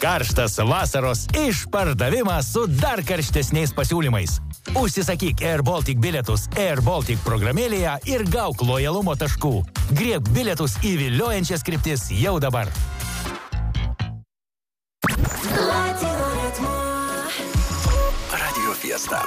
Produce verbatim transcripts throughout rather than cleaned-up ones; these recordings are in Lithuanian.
Karštas vasaros išpardavimas su dar karštesniais pasiūlymais. Užsisakyk Air Baltic bilietus Air Baltic programėlėje ir gauk lojalumo taškų. Griebk bilietus į viliojančias kryptis jau dabar. Radio Fiesta.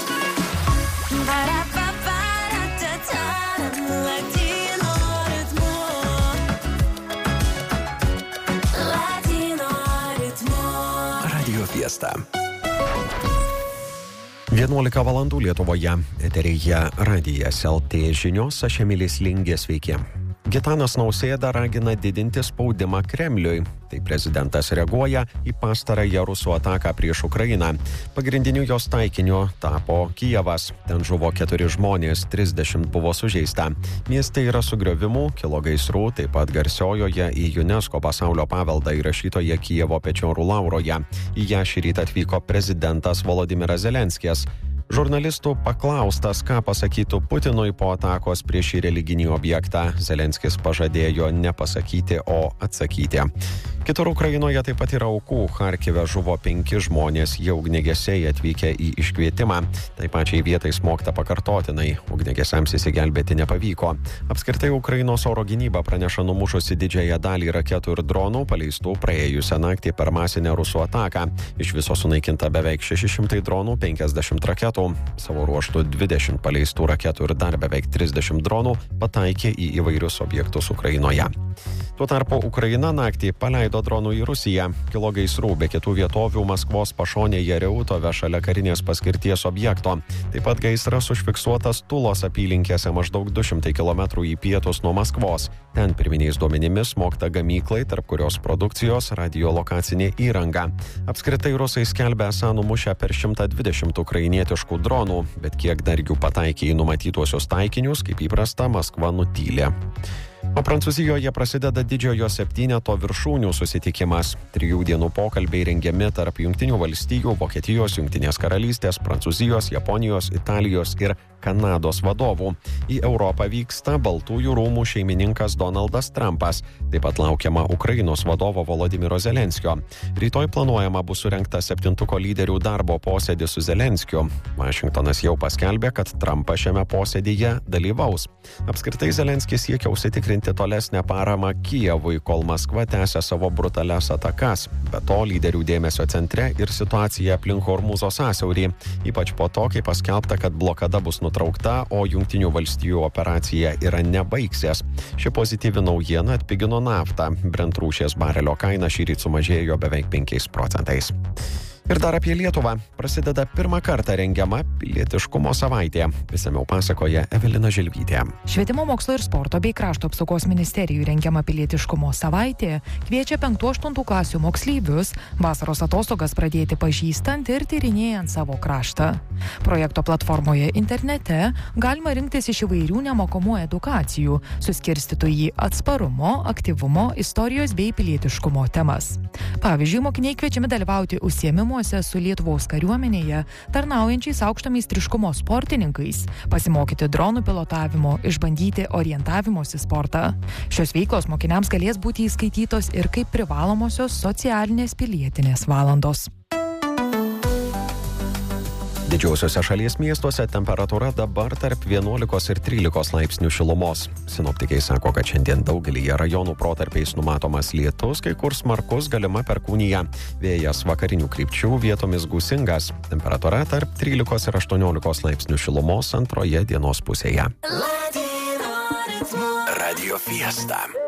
Radio Fiesta. vienuolika valandų Lietuvoje. Eteryje Radijas L T žinios, aš Emilis Lingė, sveiki. Gitanas Nausėda ragina didinti spaudimą Kremliui. Tai prezidentas reaguoja į pastarąją rusų ataką prieš Ukrainą. Pagrindiniu jos taikiniu tapo Kijevas. Ten žuvo keturi žmonės, trisdešimt buvo sužeista. Mieste yra sugriovimų, kilo gaisrų, taip pat garsiojoje į UNESCO pasaulio paveldą įrašytoje Kijevo Pečorų lauroje. Į ją šį rytą atvyko prezidentas Volodymyras Zelenskis. Žurnalistų paklaustas, ką pasakytų Putinui po atakos prieš šį religinį objektą, Zelenskis pažadėjo nepasakyti, o atsakyti. Kitur Ukrainoje taip pat yra aukų. Charkive žuvo penki žmonės, jie ugniagesiai atvykę į iškvietimą. Tai pačiai vietai smogta pakartotinai. Ugniagesiams įsigelbėti nepavyko. Apskritai Ukrainos oro gynyba praneša numušusi didžiąją dalį raketų ir dronų paleistų praėjusią naktį per masinę rusų ataką. Iš viso sunaikinta beveik šeši šimtai dronų, penkiasdešimt raketų. Savo ruoštų dvidešimt paleistų raketų ir dar beveik trisdešimt dronų pataikė į įvairius objektus Ukrainoje. Tuo tarpu Ukraina naktį paleido dronų į Rusiją. Kilo gaisrų be kitų vietovių Maskvos pašonėje Reutove šalia karinės paskirties objekto. Taip pat gaisras užfiksuotas Tulos apylinkėse maždaug du šimtai kilometrų į pietus nuo Maskvos. Ten pirminiais duomenimis smogta gamyklai, tarp kurios produkcijos radiolokacinė įranga. Apskritai rusai skelbia esą numušę per šimtą dvidešimt ukrainietiškų dronų, bet kiek dar jų pataikė į numatytuosius taikinius, kaip įprasta, Maskva nutylė. O Prancūzijoje prasideda didžiojo septyneto viršūnių susitikimas. Trijų dienų pokalbiai rengiami tarp Jungtinių valstijų, Vokietijos, Jungtinės karalystės, Prancūzijos, Japonijos, Italijos ir Kanados vadovų. Į Europą vyksta Baltųjų rūmų šeimininkas Donaldas Trumpas. Taip pat laukiama Ukrainos vadovo Volodymyro Zelenskio. Rytoj planuojama bus surengtas septintuko lyderių darbo posėdis su Zelenskiu. Vašingtonas jau paskelbė, kad Trumpas šiame posėdyje dalyvaus. Apskritai Zelenskis siekia užsitikrinti tolesnę paramą Kijevui, kol Maskva tęsia savo brutalias atakas. Be to, lyderių dėmesio centre ir situacija aplink Hormūzo sąsiaurį, ypač po to, kai paskelbta, kad blokada bus nutraukta, o Jungtinių valstijų operacija yra nebaigsies. Ši pozityvi naujiena atpigino naftą. Brent rūšies barelio kaina šįryt sumažėjo beveik penkiais procentais. Ir dar apie Lietuvą. Prasideda pirmą kartą rengiama pilietiškumo savaitė. Išsamiau pasakoja Evelina Žilvytė. Švietimo, mokslo ir sporto bei krašto apsaugos ministerijų rengiama pilietiškumo savaitė kviečia penktų aštuntų klasių moksleivius vasaros atostogas pradėti pažįstant ir tyrinėjant savo kraštą. Projekto platformoje internete galima rinktis iš įvairių nemokamų edukacijų, suskirstytų į atsparumo, aktyvumo, istorijos bei pilietiškumo temas. Pavyzdžiui, mokiniai kviečiami dalyvauti užsiėmimuose su Lietuvos kariuomenėje tarnaujančiais aukšto meistriškumo sportininkais, pasimokyti dronų pilotavimo, išbandyti orientavimosi sportą. Šios veiklos mokiniams galės būti įskaitytos ir kaip privalomosios socialinės pilietinės valandos. Didžiausiuose šalies miestuose temperatūra dabar tarp vienuolikos ir trylikos laipsnių šilumos. Sinoptikai sako, kad šiandien daugelyje rajonų protarpiais numatomas lietus, kai kur smarkus, galima perkūnija. Vėjas vakarinių krypčių, vietomis gūsingas. Temperatūra tarp trylikos ir aštuoniolikos laipsnių šilumos antroje dienos pusėje. Radio Fiesta.